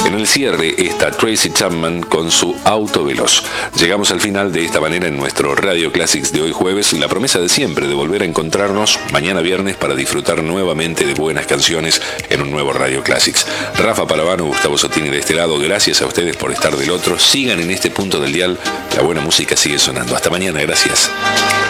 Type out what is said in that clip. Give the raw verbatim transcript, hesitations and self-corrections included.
En el cierre está Tracy Chapman con su Auto Veloz. Llegamos al final de esta manera en nuestro Radio Classics de hoy jueves, la promesa de siempre de volver a encontrarnos mañana viernes para disfrutar nuevamente de buenas canciones en un nuevo Radio Classics. Rafa Palavano, Gustavo Sottini de este lado, gracias a ustedes por estar del otro. Sigan en este punto del dial, la buena música sigue sonando. Hasta mañana, gracias.